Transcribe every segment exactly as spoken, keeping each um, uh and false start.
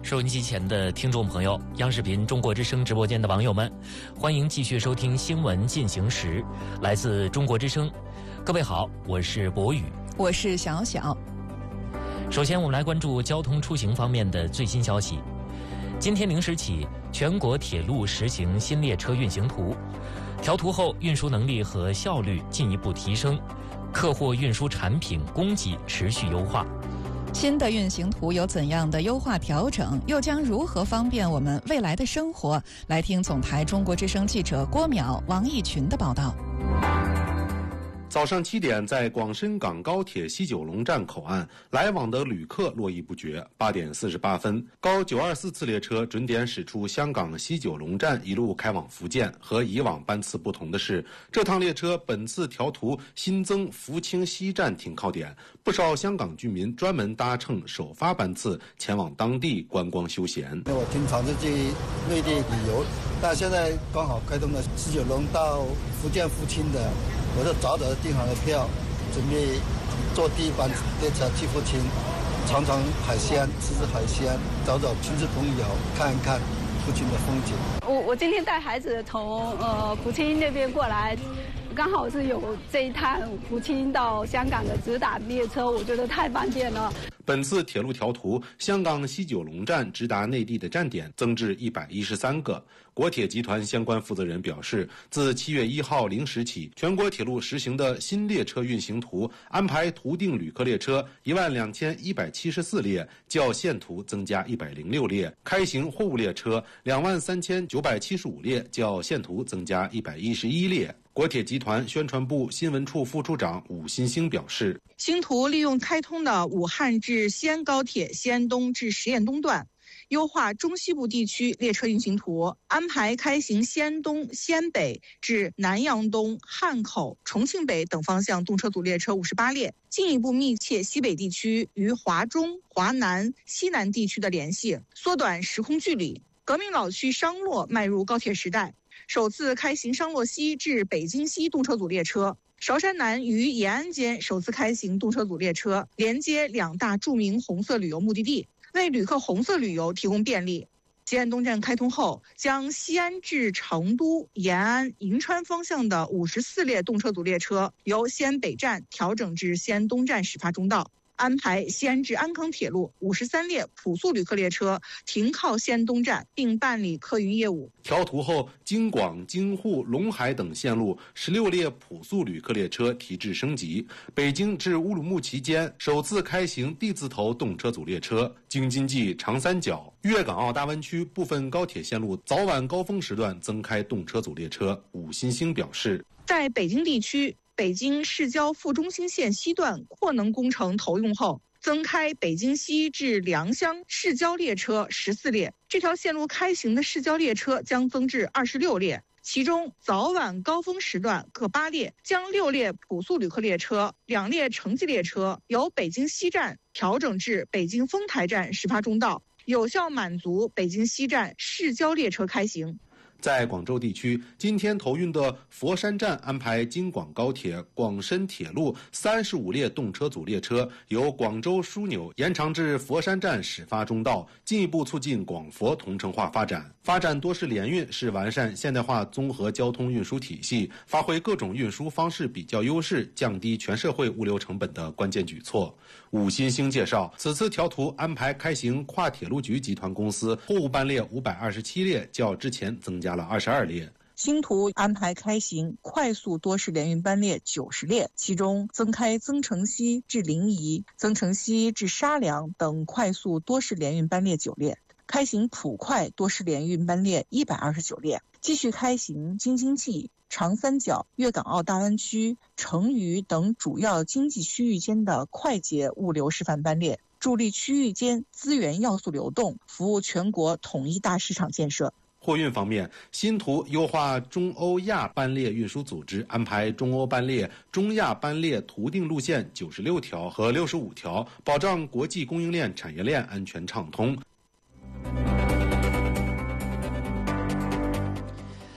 收音机前的听众朋友，央视频中国之声直播间的网友们，欢迎继续收听新闻进行时，来自中国之声。各位好，我是博宇， 我是小小。 首先，我们来关注交通出行方面的最新消息。今天零时起，全国铁路实行新列车运行图，调图后运输能力和效率进一步提升，客货运输产品供给持续优化。 新的运行图有怎样的优化调整，又将如何方便我们未来的生活？来听总台中国之声记者郭淼、王义群的报道。 早上七点，在广深港高铁西九龙站口岸，来往的旅客络绎不绝。八点四十八分，高九二四次列车准点驶出香港西九龙站，一路开往福建。和以往班次不同的是，这趟列车本次调图新增福清西站停靠点，不少香港居民专门搭乘首发班次前往当地观光休闲。 我经常是去内地旅游，但现在刚好开通了西九龙到福建福清的。我就早早的订好了票，准备坐第一班列车去福清，尝尝海鲜，吃吃海鲜，找找亲戚朋友，看一看福清的风景。 我我今天带孩子从呃福清那边过来，刚好是有这一趟福清到香港的直达列车，我觉得太方便了。 本次铁路调图，香港西九龙站直达内地的站点增至一百一十三个。国铁集团相关负责人表示，自七月一号零时起，全国铁路实行的新列车运行图安排图定旅客列车一万两千一百七十四列，较现图增加一百零六列；开行货物列车两万三千九百七十五列，较现图增加一百一十一列。国铁集团宣传部新闻处副处长武新兴表示， 新图利用开通的武汉至西安高铁西安东至十堰东段，优化中西部地区列车运行图，安排开行西安东、西安北至南阳东、汉口、重庆北等方向动车组列车五十八列，进一步密切西北地区与华中、华南、西南地区的联系，缩短时空距离。革命老区商洛迈入高铁时代，首次开行商洛西至北京西动车组列车。韶山南与延安间首次开行动车组列车，连接两大著名红色旅游目的地，为旅客红色旅游提供便利。西安东站开通后，将西安至成都、延安、银川方向的五十四列动车组列车由西安北站调整至西安东站始发终到。安排西安至安康铁路五十三列普速旅客列车停靠西安东站，并办理客运业务。 调图后，京广、京沪、陇海等线路十六列普速旅客列车提质升级。北京至乌鲁木齐间首次开行 D 字头动车组列车。京津冀、长三角、粤港澳大湾区部分高铁线路早晚高峰时段增开动车组列车。武新兴表示， 在北京地区，北京市郊副中心线西段扩能工程投用后，增开北京西至良乡市郊列车十四列，这条线路开行的市郊列车将增至二十六列，其中早晚高峰时段各八列，将六列普速旅客列车、两列城际列车由北京西站调整至北京丰台站始发终到，有效满足北京西站市郊列车开行。 在广州地区，今天投运的佛山站安排京广高铁、广深铁路三十五列动车组列车由广州枢纽延长至佛山站始发终到，进一步促进广佛同城化发展。发展多式联运是完善现代化综合交通运输体系，发挥各种运输方式比较优势，降低全社会物流成本的关键举措。武新兴介绍，此次调图安排开行跨铁路局集团公司货物班列五百二十七列，较之前增加了二十二列。 新图安排开行快速多式联运班列九十列，其中增开增城西至临沂、增城西至沙梁等快速多式联运班列九列，开行普快多式联运班列一百二十九列，继续开行京津冀、长三角、粤港澳大湾区、成渝等主要经济区域间的快捷物流示范班列，助力区域间资源要素流动，服务全国统一大市场建设。 货运方面，新图优化中欧亚班列运输组织，安排中欧班列、中亚班列图定路线九十六条和六十五条，保障国际供应链产业链安全畅通。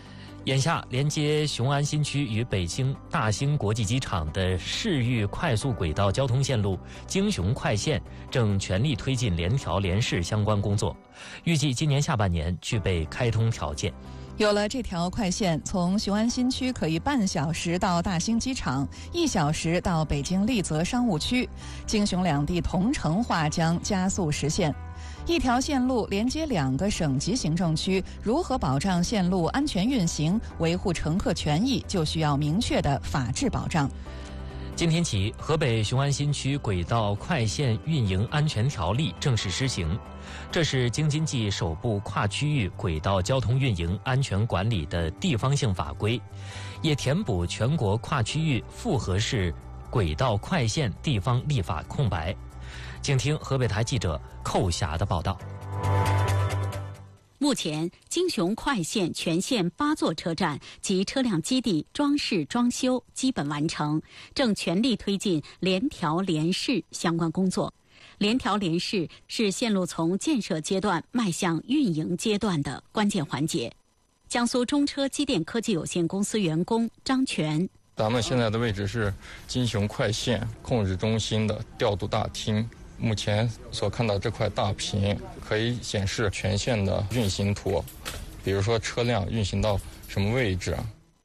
眼下，连接雄安新区与北京大兴国际机场的市域快速轨道交通线路京雄快线正全力推进联调联试相关工作，预计今年下半年具备开通条件。 有了这条快线，从雄安新区可以半小时到大兴机场，一小时到北京丽泽商务区，京雄两地同城化将加速实现。一条线路连接两个省级行政区，如何保障线路安全运行、维护乘客权益，就需要明确的法治保障。 今天起，河北雄安新区轨道快线运营安全条例正式施行，这是京津冀首部跨区域轨道交通运营安全管理的地方性法规，也填补全国跨区域复合式轨道快线地方立法空白。请听河北台记者寇霞的报道。 目前，京雄快线全线八座车站及车辆基地装饰装修基本完成，正全力推进联调联试相关工作。联调联试是线路从建设阶段迈向运营阶段的关键环节。江苏中车机电科技有限公司员工张全。 咱们现在的位置是京雄快线控制中心的调度大厅。目前所看到这块大屏可以显示全线的运行图，比如说车辆运行到什么位置。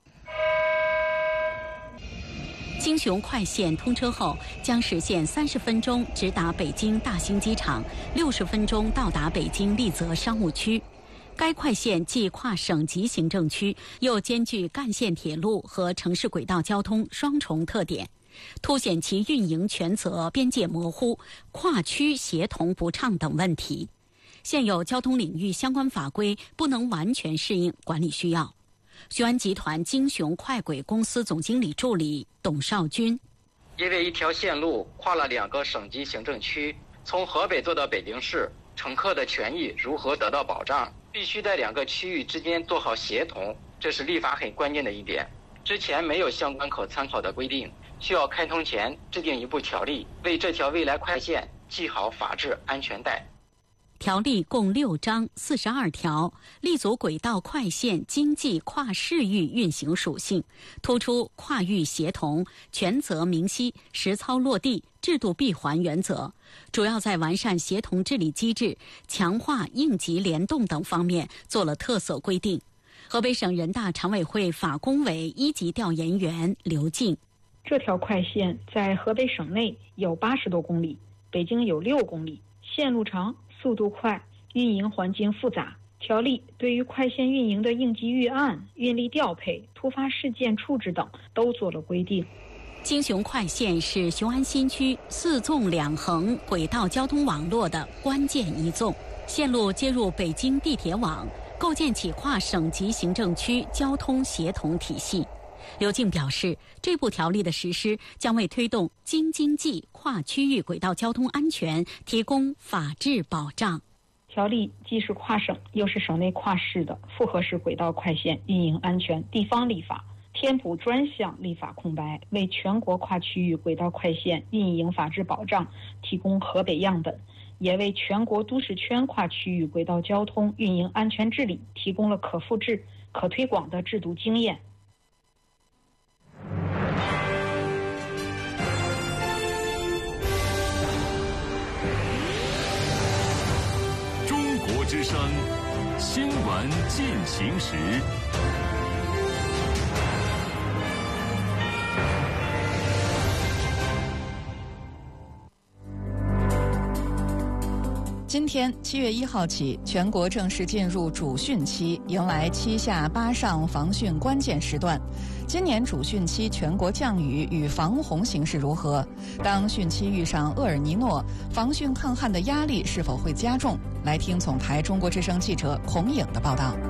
京雄快线通车后，将实现三十分钟直达北京大兴机场，六十分钟到达北京丽泽商务区。该快线既跨省级行政区，又兼具干线铁路和城市轨道交通双重特点，凸显其运营权责边界模糊、跨区协同不畅等问题。现有交通领域相关法规不能完全适应管理需要。雄安集团京雄快轨公司总经理助理董少军： 因为一条线路跨了两个省级行政区，从河北做到北京市，乘客的权益如何得到保障，必须在两个区域之间做好协同，这是立法很关键的一点。之前没有相关可参考的规定，需要开通前制定一部条例，为这条未来快线系好法治安全带。 条例共六章四十二条，立足轨道快线经济跨市域运行属性，突出跨域协同、权责明晰、实操落地、制度闭环原则，主要在完善协同治理机制、强化应急联动等方面做了特色规定。河北省人大常委会法工委一级调研员刘静： 这条快线在河北省内有八十多公里，北京有六公里，线路长，速度快，运营环境复杂。条例对于快线运营的应急预案、运力调配、突发事件处置等都做了规定。 京雄快线是雄安新区四纵两横轨道交通网络的关键一纵，线路接入北京地铁网，构建起跨省级行政区交通协同体系。刘静表示，这部条例的实施将为推动京津冀跨区域轨道交通安全提供法治保障。 条例既是跨省又是省内跨市的复合式轨道快线运营安全地方立法，填补专项立法空白，为全国跨区域轨道快线运营法治保障提供河北样本，也为全国都市圈跨区域轨道交通运营安全治理提供了可复制、可推广的制度经验。 中国之声新闻进行时。 今天七月一号起，全国正式进入主汛期，迎来七下八上防汛关键时段。今年主汛期全国降雨与防洪形势如何？当汛期遇上厄尔尼诺，防汛抗旱的压力是否会加重？来听总台中国之声记者孔颖的报道。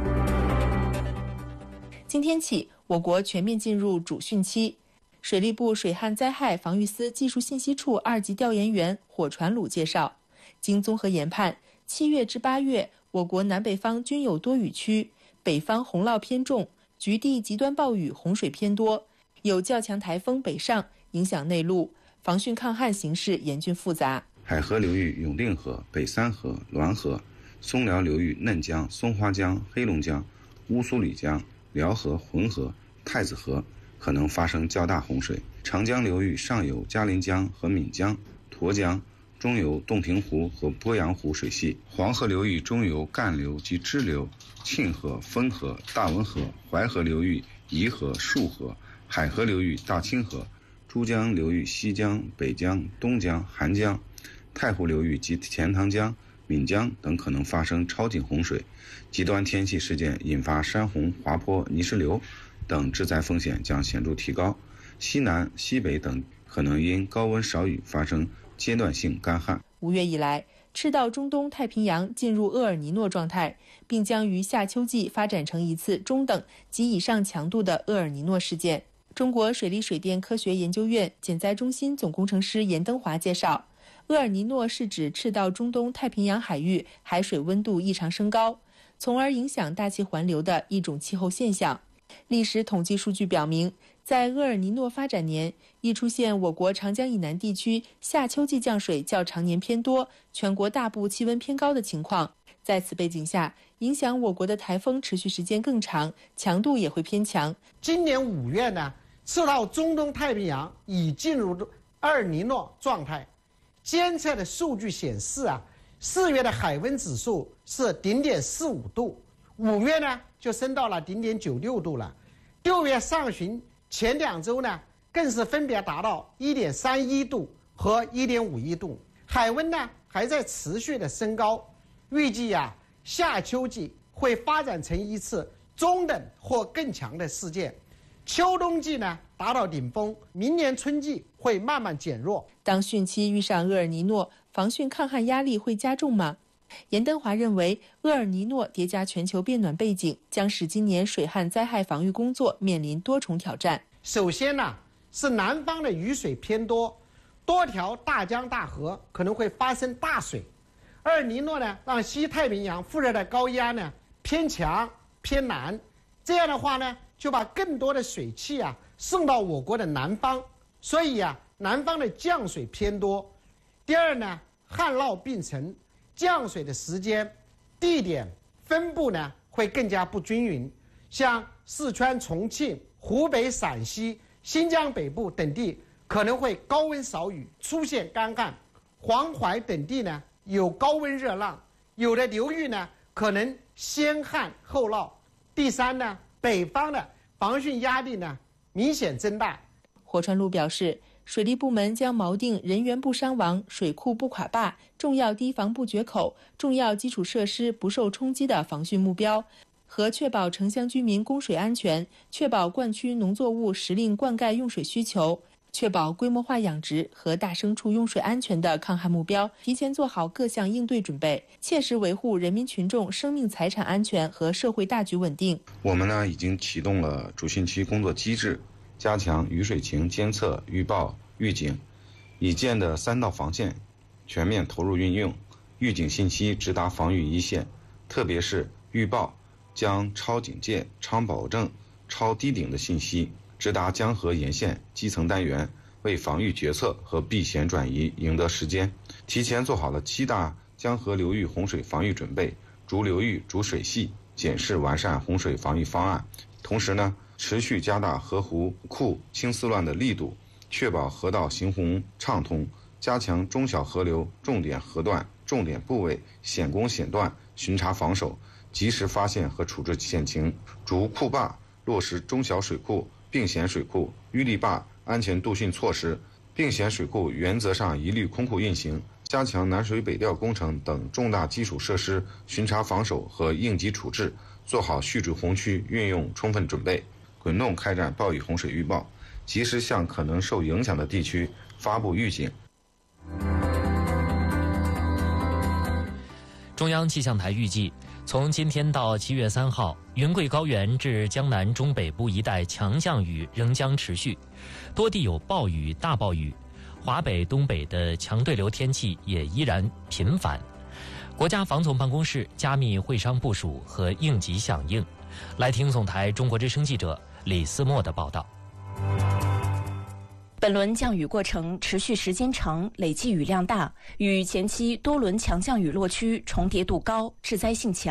今天起，我国全面进入主汛期。水利部水旱灾害防御司技术信息处二级调研员火传鲁介绍，经综合研判，七月至八月，我国南北方均有多雨区，北方洪涝偏重，局地极端暴雨洪水偏多，有较强台风北上影响内陆，防汛抗旱形势严峻复杂。 海河流域永定河、北三河、滦河，松辽流域嫩江、松花江、黑龙江、乌苏里江、 辽河、浑河、太子河可能发生较大洪水。长江流域上游嘉陵江和岷江、沱江中游洞庭湖和鄱阳湖水系，黄河流域中游干流及支流、沁河、汾河、大汶河、淮河流域颐河、束河，海河流域大清河，珠江流域西江、北江、东江、韩江，太湖流域及钱塘江、岷江等可能发生超警洪水。极端天气事件引发山洪、滑坡、泥石流等致灾风险将显著提高。西南、西北等可能因高温少雨发生阶段性干旱。 五月以来，赤道中东太平洋进入厄尔尼诺状态，并将于夏秋季发展成一次中等及以上强度的厄尔尼诺事件。中国水利水电科学研究院减灾中心总工程师严登华介绍，厄尔尼诺是指赤道中东太平洋海域海水温度异常升高，从而影响大气环流的一种气候现象。历史统计数据表明，在厄尔尼诺发展年，易出现我国长江以南地区夏秋季降水较常年偏多，全国大部气温偏高的情况。在此背景下，影响我国的台风持续时间更长，强度也会偏强。 今年五月呢，赤道中东太平洋已进入厄尔尼诺状态。监测的数据显示啊，四月的海温指数是零点四五度，五月呢就升到了零点九六度了，六月上旬前两周呢，更是分别达到一点三一度和一点五一度，海温呢还在持续的升高。预计啊，夏秋季会发展成一次中等或更强的事件，秋冬季呢达到顶峰，明年春季会慢慢减弱。 当汛期遇上厄尔尼诺，防汛抗旱压力会加重吗？严登华认为，厄尔尼诺叠加全球变暖背景，将使今年水旱灾害防御工作面临多重挑战。 首先呢，是南方的雨水偏多，多条大江大河可能会发生大水。厄尔尼诺呢，让西太平洋副热带高压呢偏强偏南，这样的话呢，就把更多的水汽啊送到我国的南方，所以啊，南方的降水偏多。第二呢，旱涝并成，降水的时间、地点、分布呢会更加不均匀，像四川、重庆、湖北、陕西、新疆北部等地可能会高温少雨，出现干旱；黄淮等地呢有高温热浪，有的流域呢可能先旱后涝。第三呢，北方的防汛压力呢明显增大。 霍川路表示，水利部门将锚定人员不伤亡、水库不垮坝、重要堤防不决口、重要基础设施不受冲击的防汛目标，和确保城乡居民供水安全，确保灌区农作物时令灌溉用水需求，确保规模化养殖和大牲畜用水安全的抗旱目标，提前做好各项应对准备，切实维护人民群众生命财产安全和社会大局稳定。 我们呢已经启动了主汛期工作机制，加强雨水情监测、预报、预警，已建的三道防线全面投入运用，预警信息直达防御一线，特别是预报将超警戒、超保证、超堤顶的信息直达江河沿线基层单元，为防御决策和避险转移赢得时间。提前做好了七大江河流域洪水防御准备，逐流域、逐水系检视完善洪水防御方案。同时呢，持续加大河湖库清丝乱的力度，确保河道行洪畅通，加强中小河流重点河段、重点部位险攻险段巡查防守，及时发现和处置险情，逐库坝落实中小水库、并险水库、淤堤坝安全渡汛措施，并险水库原则上一律空库运行，加强南水北调工程等重大基础设施巡查防守和应急处置，做好蓄水洪区运用充分准备，滚动开展暴雨洪水预报，及时向可能受影响的地区发布预警。 中央气象台预计，从今天到七月三号，云贵高原至江南中北部一带强降雨仍将持续，多地有暴雨、大暴雨，华北、东北的强对流天气也依然频繁。国家防总办公室加密会商部署和应急响应。来听总台中国之声记者李思墨的报道。 本轮降雨过程持续时间长，累计雨量大，与前期多轮强降雨落区重叠度高，致灾性强。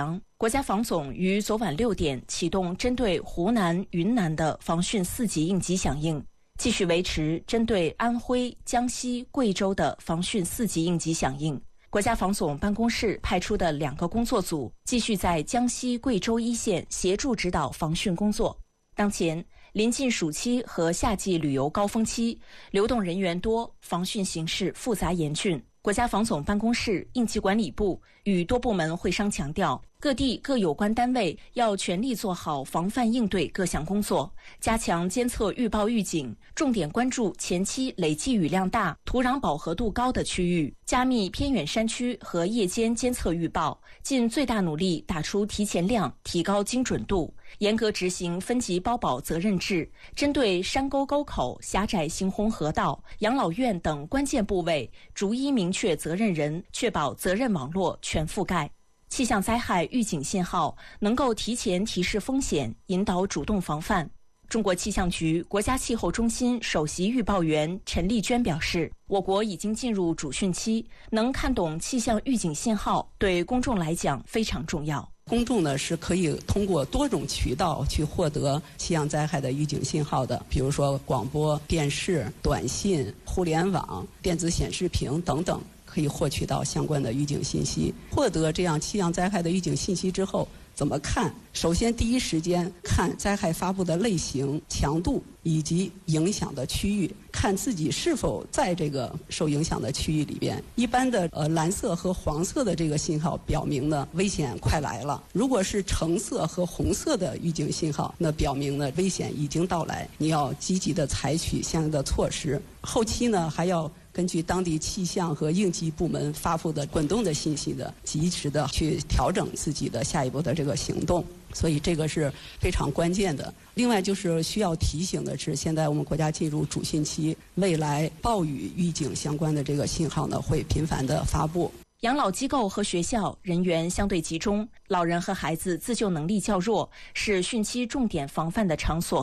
国家防总于昨晚六点启动针对湖南、云南的防汛四级应急响应，继续维持针对安徽、江西、贵州的防汛四级应急响应。国家防总办公室派出的两个工作组继续在江西、贵州一线协助指导防汛工作。当前临近暑期和夏季旅游高峰期，流动人员多，防汛形势复杂严峻。国家防总办公室、应急管理部与多部门会商强调，各地各有关单位要全力做好防范应对各项工作，加强监测预报预警，重点关注前期累计雨量大、土壤饱和度高的区域，加密偏远山区和夜间监测预报，尽最大努力打出提前量，提高精准度，严格执行分级包保责任制，针对山沟沟口、狭窄行洪河道、养老院等关键部位，逐一明确责任人，确保责任网络全覆盖。气象灾害预警信号能够提前提示风险，引导主动防范。中国气象局国家气候中心首席预报员陈丽娟表示，我国已经进入主汛期，能看懂气象预警信号对公众来讲非常重要。 公众呢是可以通过多种渠道去获得气象灾害的预警信号的，比如说广播电视、短信、互联网、电子显示屏等等，可以获取到相关的预警信息。获得这样气象灾害的预警信息之后，怎么看？首先第一时间看灾害发布的类型、强度以及影响的区域，看自己是否在这个受影响的区域里边。一般的呃蓝色和黄色的这个信号表明呢危险快来了，如果是橙色和红色的预警信号，那表明呢危险已经到来，你要积极的采取相应的措施。后期呢还要根据当地气象和应急部门发布的滚动的信息的，及时的去调整自己的下一步的这个行动，所以这个是非常关键的。另外就是需要提醒的是，现在我们国家进入主汛期，未来暴雨预警相关的这个信号呢会频繁的发布。 养老机构和学校人员相对集中，老人和孩子自救能力较弱，是汛期重点防范的场所